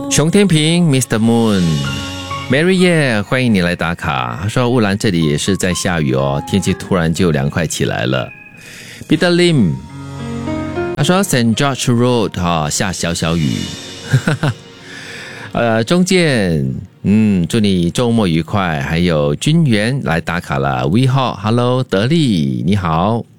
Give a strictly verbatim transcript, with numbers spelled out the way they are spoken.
熊天平 Mister Moon。Mary 耶，欢迎你来打卡。他说乌兰这里也是在下雨哦，天气突然就凉快起来了。Peter Lim， 他说 Saint George Road 哈、哦、下小小雨。呃，钟健，嗯，祝你周末愉快。还有君元来打卡了 ，We Hall，Hello， 德利你好。